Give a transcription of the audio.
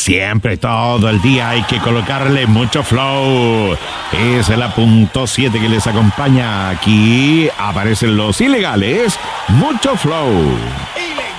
Siempre, todo el día hay que colocarle mucho flow. Es la punto 7 que les acompaña. Aquí aparecen los ilegales. Mucho flow.